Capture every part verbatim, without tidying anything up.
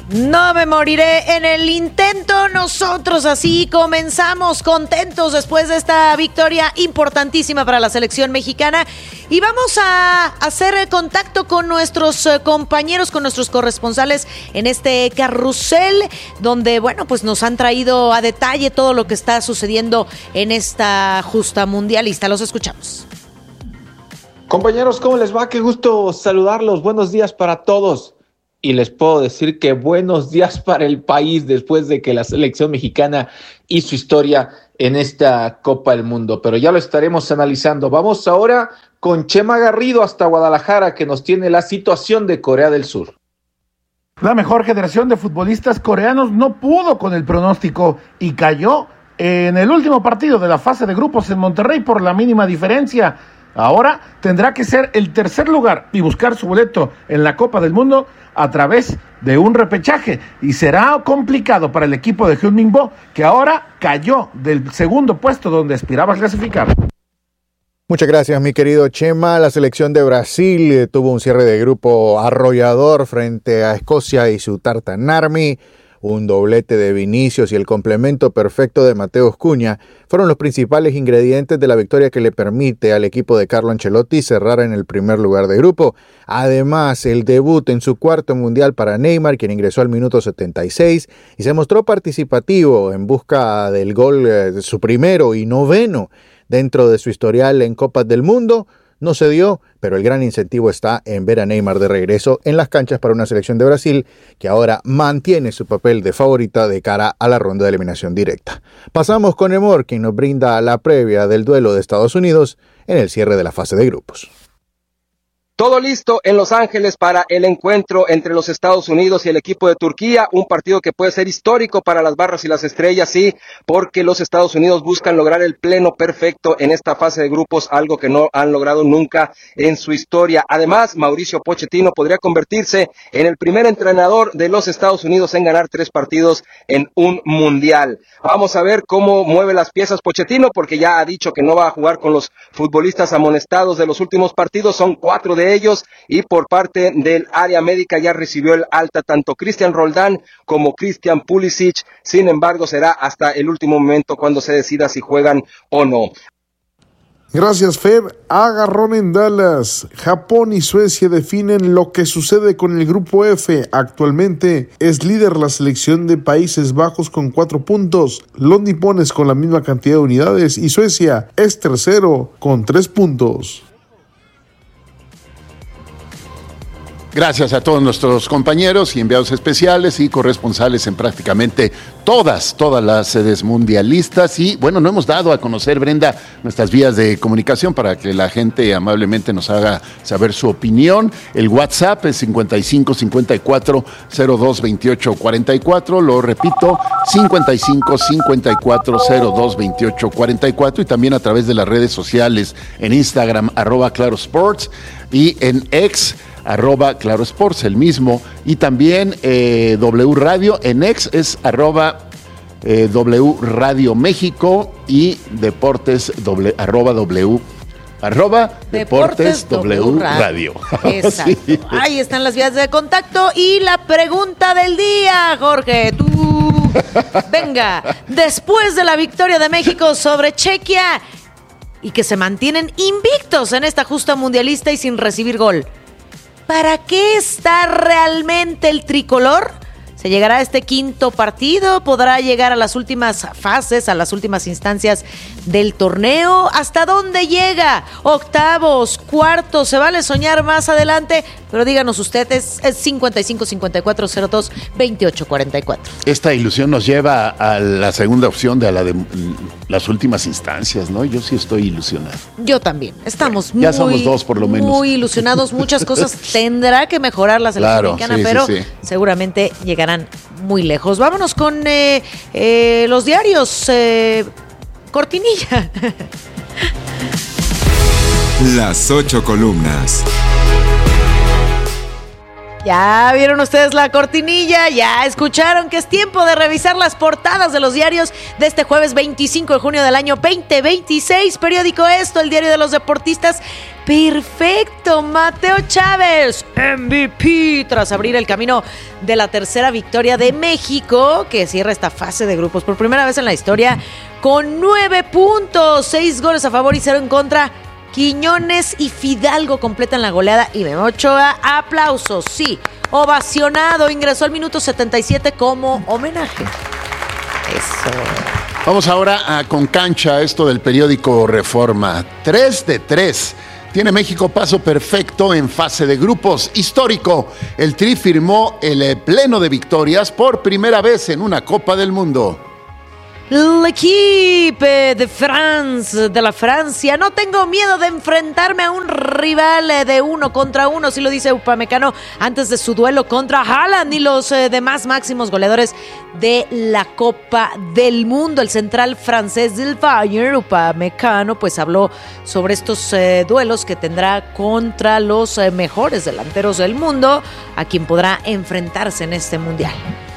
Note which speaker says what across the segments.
Speaker 1: No me moriré en el intento. Nosotros así comenzamos contentos después de esta victoria importantísima para la selección mexicana. Y vamos a hacer contacto con nuestros compañeros, con nuestros corresponsales en este carrusel, donde, bueno, pues nos han traído a detalle todo lo que está sucediendo en esta justa mundialista. Los escuchamos.
Speaker 2: Compañeros, ¿cómo les va? Qué gusto saludarlos. Buenos días para todos. Y les puedo decir que buenos días para el país después de que la selección mexicana hizo historia en esta Copa del Mundo. Pero ya lo estaremos analizando. Vamos ahora con Chema Garrido hasta Guadalajara, que nos tiene la situación de Corea del Sur.
Speaker 3: La mejor generación de futbolistas coreanos no pudo con el pronóstico y cayó en el último partido de la fase de grupos en Monterrey por la mínima diferencia. Ahora tendrá que ser el tercer lugar y buscar su boleto en la Copa del Mundo a través de un repechaje. Y será complicado para el equipo de Heung-min-bo, que ahora cayó del segundo puesto donde aspiraba a clasificar.
Speaker 4: Muchas gracias, mi querido Chema. La selección de Brasil eh, tuvo un cierre de grupo arrollador frente a Escocia y su Tartan Army. Un doblete de Vinicius y el complemento perfecto de Mateus Cunha fueron los principales ingredientes de la victoria que le permite al equipo de Carlo Ancelotti cerrar en el primer lugar de grupo. Además, el debut en su cuarto mundial para Neymar, quien ingresó al minuto setenta y seis y se mostró participativo en busca del gol, eh, su primero y noveno dentro de su historial en Copas del Mundo. No se dio, pero el gran incentivo está en ver a Neymar de regreso en las canchas para una selección de Brasil que ahora mantiene su papel de favorita de cara a la ronda de eliminación directa. Pasamos con Emor, quien nos brinda la previa del duelo de Estados Unidos en el cierre de la fase de grupos.
Speaker 5: Todo listo en Los Ángeles para el encuentro entre los Estados Unidos y el equipo de Turquía, un partido que puede ser histórico para las barras y las estrellas, sí, porque los Estados Unidos buscan lograr el pleno perfecto en esta fase de grupos, algo que no han logrado nunca en su historia. Además, Mauricio Pochettino podría convertirse en el primer entrenador de los Estados Unidos en ganar tres partidos en un mundial. Vamos a ver cómo mueve las piezas Pochettino, porque ya ha dicho que no va a jugar con los futbolistas amonestados de los últimos partidos, son cuatro de ellos, y por parte del área médica ya recibió el alta tanto Cristian Roldán como Christian Pulisic. Sin embargo, será hasta el último momento cuando se decida si juegan o no.
Speaker 6: Gracias, Fer. Agarrón en Dallas. Japón y Suecia definen lo que sucede con el grupo F. Actualmente es líder la selección de Países Bajos con cuatro puntos, los nipones con la misma cantidad de unidades y Suecia es tercero con tres puntos.
Speaker 7: Gracias a todos nuestros compañeros y enviados especiales y corresponsales en prácticamente todas, todas las sedes mundialistas. Y bueno, no hemos dado a conocer, Brenda, nuestras vías de comunicación para que la gente amablemente nos haga saber su opinión. El WhatsApp es cincuenta y cinco cincuenta y cuatro cero dos veintiocho cuarenta y cuatro. Lo repito, cincuenta y cinco cincuenta y cuatro cero dos veintiocho cuarenta y cuatro. Y también a través de las redes sociales en Instagram, arroba Claro Sports, y en X, arroba Claro Sports, el mismo, y también eh, W Radio, en X es arroba eh, W Radio México, y Deportes doble, arroba W arroba Deportes, Deportes W, w Radio.
Speaker 1: Exacto. Sí. Ahí están las vías de contacto y la pregunta del día, Jorge, tú. Venga, después de la victoria de México sobre Chequia y que se mantienen invictos en esta justa mundialista y sin recibir gol, ¿para qué está realmente el tricolor? ¿Se llegará a este quinto partido? ¿Podrá llegar a las últimas fases, a las últimas instancias del torneo? ¿Hasta dónde llega? Octavos, cuartos, ¿se vale soñar más adelante? Pero díganos ustedes, es cincuenta y cinco cincuenta y cuatro cero dos veintiocho cuarenta y cuatro.
Speaker 7: Esta ilusión nos lleva a la segunda opción de, a la de las últimas instancias, ¿no? Yo sí estoy ilusionado.
Speaker 1: Yo también. Estamos
Speaker 7: ya
Speaker 1: muy,
Speaker 7: somos dos por lo menos.
Speaker 1: Muy ilusionados. Muchas cosas tendrá que mejorar la selección
Speaker 7: claro,
Speaker 1: mexicana,
Speaker 7: sí,
Speaker 1: pero
Speaker 7: sí, sí.
Speaker 1: seguramente llegarán muy lejos. Vámonos con eh, eh, los diarios. Eh, cortinilla.
Speaker 8: Las ocho columnas.
Speaker 1: Ya vieron ustedes la cortinilla, ya escucharon que es tiempo de revisar las portadas de los diarios de este jueves veinticinco de junio del año veinte veintiséis. Periódico Esto, el diario de los deportistas. Perfecto, Mateo Chávez, M V P, tras abrir el camino de la tercera victoria de México, que cierra esta fase de grupos por primera vez en la historia, con nueve puntos, seis goles a favor y cero en contra. Quiñones y Fidalgo completan la goleada y Memo Ochoa, aplausos, sí, ovacionado, ingresó al minuto setenta y siete como homenaje. Eso.
Speaker 7: Vamos ahora a con cancha, esto del periódico Reforma. tres de tres. Tiene México paso perfecto en fase de grupos. Histórico. El Tri firmó el pleno de victorias por primera vez en una Copa del Mundo.
Speaker 1: L'Equipe de France, de la Francia. No tengo miedo de enfrentarme a un rival de uno contra uno, así lo dice Upamecano antes de su duelo contra Haaland y los eh, demás máximos goleadores de la Copa del Mundo. El central francés del Bayern, Upamecano, pues habló sobre estos eh, duelos que tendrá contra los eh, mejores delanteros del mundo, a quien podrá enfrentarse en este mundial.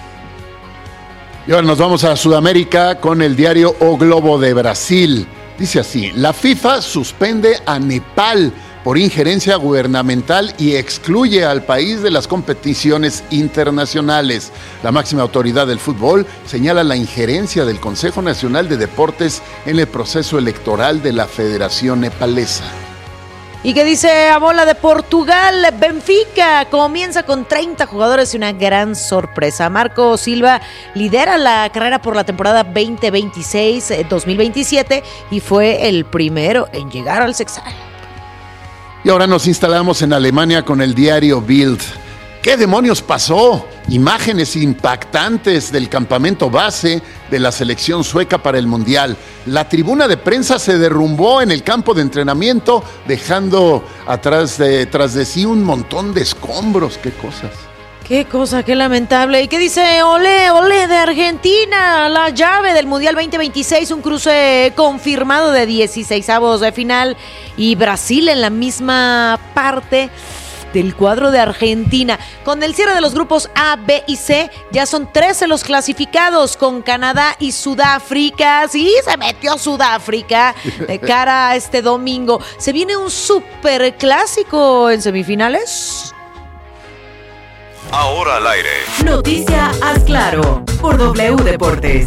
Speaker 7: Y ahora nos vamos a Sudamérica con el diario O Globo de Brasil. Dice así: la FIFA suspende a Nepal por injerencia gubernamental y excluye al país de las competiciones internacionales. La máxima autoridad del fútbol señala la injerencia del Consejo Nacional de Deportes en el proceso electoral de la Federación Nepalesa.
Speaker 1: ¿Y qué dice a bola de Portugal? Benfica comienza con treinta jugadores y una gran sorpresa. Marco Silva lidera la carrera por la temporada veinte veintiséis dos mil veintisiete y fue el primero en llegar al sexal.
Speaker 7: Y ahora nos instalamos en Alemania con el diario Bild. ¿Qué demonios pasó? Imágenes impactantes del campamento base de la selección sueca para el Mundial. La tribuna de prensa se derrumbó en el campo de entrenamiento, dejando atrás de, tras de sí un montón de escombros. ¡Qué cosas!
Speaker 1: Qué cosa, qué lamentable. ¿Y qué dice Olé, Olé de Argentina? La llave del Mundial veinte veintiséis, un cruce confirmado de dieciseisavos de final y Brasil en la misma parte del cuadro de Argentina. Con el cierre de los grupos A, B y C, ya son trece los clasificados, con Canadá y Sudáfrica. Sí, se metió Sudáfrica de cara a este domingo. ¿Se viene un super clásico en semifinales?
Speaker 8: Ahora al aire.
Speaker 9: Noticia Haz Claro por W Deportes.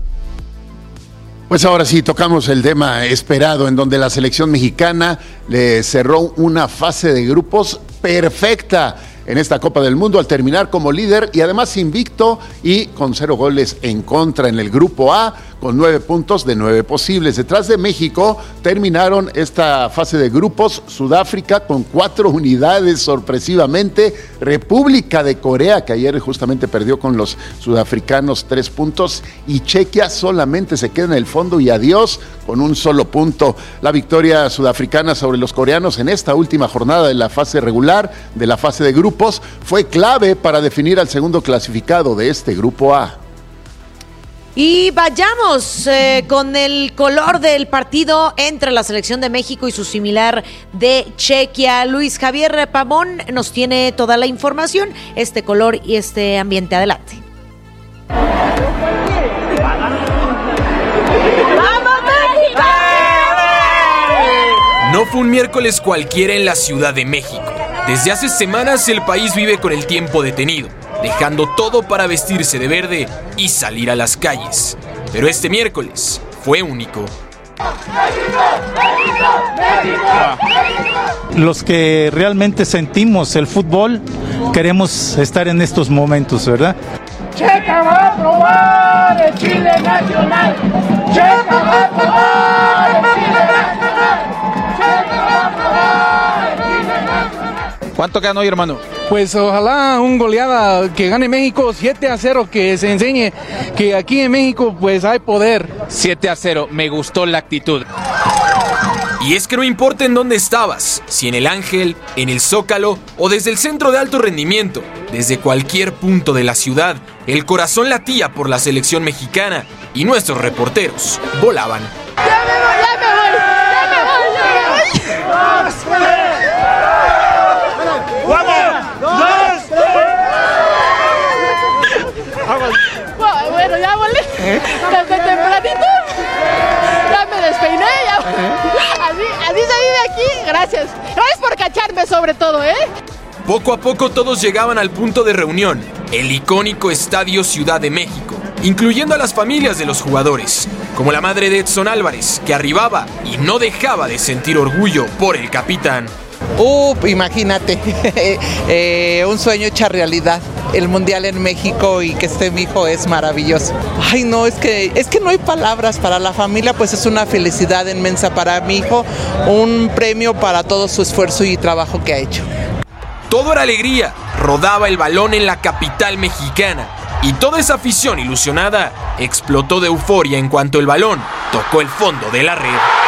Speaker 7: Pues ahora sí, tocamos el tema esperado, en donde la selección mexicana le cerró una fase de grupos perfecta en esta Copa del Mundo al terminar como líder y además invicto y con cero goles en contra en el grupo A, con nueve puntos de nueve posibles. Detrás de México terminaron esta fase de grupos Sudáfrica con cuatro unidades sorpresivamente, República de Corea, que ayer justamente perdió con los sudafricanos tres puntos, y Chequia solamente se queda en el fondo y adiós con un solo punto. La victoria sudafricana sobre los coreanos en esta última jornada de la fase regular, de la fase de grupos, fue clave para definir al segundo clasificado de este grupo A.
Speaker 1: Y vayamos eh, con el color del partido entre la selección de México y su similar de Chequia. Luis Javier Pavón nos tiene toda la información, este color y este ambiente. Adelante.
Speaker 10: No fue un miércoles cualquiera en la Ciudad de México. Desde hace semanas el país vive con el tiempo detenido, dejando todo para vestirse de verde y salir a las calles. Pero este miércoles fue único.
Speaker 11: Los que realmente sentimos el fútbol, queremos estar en estos momentos, ¿verdad?
Speaker 12: Checa va a probar el Chile Nacional. Checa va a probar el Chile Nacional. Checa va a probar el Chile Nacional.
Speaker 13: ¿Cuánto quedan hoy, hermano? Pues ojalá un goleada, que gane México siete a cero, que se enseñe que aquí en México pues hay poder.
Speaker 14: siete a cero, me gustó la actitud.
Speaker 10: Y es que no importa en dónde estabas, si en el Ángel, en el Zócalo o desde el centro de alto rendimiento, desde cualquier punto de la ciudad, el corazón latía por la selección mexicana y nuestros reporteros volaban.
Speaker 12: ¡Ya me voy, ya me voy! ¡Ya me voy! ¡Dos, tres!
Speaker 8: gracias. Gracias por cacharme sobre todo, ¿eh?
Speaker 10: Poco a poco todos llegaban al punto de reunión, el icónico Estadio Ciudad de México, incluyendo a las familias de los jugadores, como la madre de Edson Álvarez, que arribaba y no dejaba de sentir orgullo por el capitán.
Speaker 15: Uh, imagínate, eh, un sueño hecho realidad. El Mundial en México y que esté mi hijo es maravilloso. Ay, no, es que, es que no hay palabras. Para la familia, pues es una felicidad inmensa. Para mi hijo, un premio para todo su esfuerzo y trabajo que ha hecho.
Speaker 10: Todo era alegría, rodaba el balón en la capital mexicana y toda esa afición ilusionada explotó de euforia en cuanto el balón tocó el fondo de la red.